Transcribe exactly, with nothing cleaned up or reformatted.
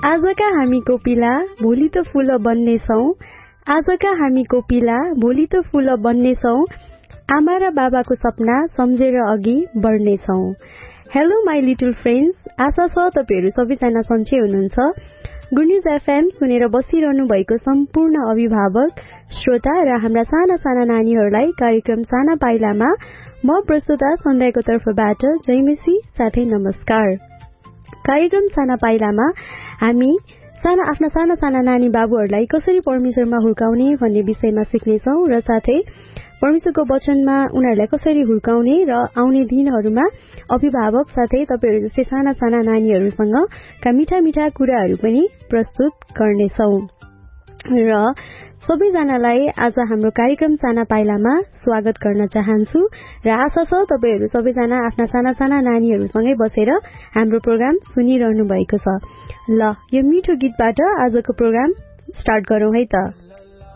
आजका हामी कोपिला भोलि त फूल बन्नेछौँ आजका हामी कोपिला भोलि त फूल बन्नेछौँ आमा र बाबाको सपना सम्झेर अघि बढ्नेछौँ। हेलो माई लिटल फ्रेन्ड्स, आशा छ तपाईहरू सबैजना सन्चै हुनुहुन्छ। गुड न्युज एफएम सुनेर बसिरहनु भएको सम्पूर्ण अभिभावक, श्रोता र हाम्रा साना साना नानीहरूलाई कार्यक्रम साना पाइलामा म प्रस्तुता सन्ध्याको तर्फबाट जयमेसी साथै नमस्कार। कार्यक्रम साना पाइलामा हामी साना आफ्ना साना साना नानी बाबुहरूलाई कसरी परमेश्वरमा हुर्काउने भन्ने विषयमा सिक्नेछौँ र साथै परमेश्वरको वचनमा उनीहरूलाई कसरी हुर्काउने र आउने दिनहरूमा अभिभावक साथै तपाईहरू जस्तै साना साना नानीहरूसँग का मिठा मिठा कुराहरू पनि प्रस्तुत गर्नेछौँ। र सबैजनालाई आज हाम्रो कार्यक्रम साना पाइलामा स्वागत गर्न चाहन्छु र आशा छ तपाईहरू सबैजना आफ्ना साना साना नानीहरूसँगै बसेर हाम्रो प्रोग्राम सुनिरहनु भएको छ। ल, यो मिठो गीतबाट आजको प्रोग्राम स्टार्ट गरौँ है त।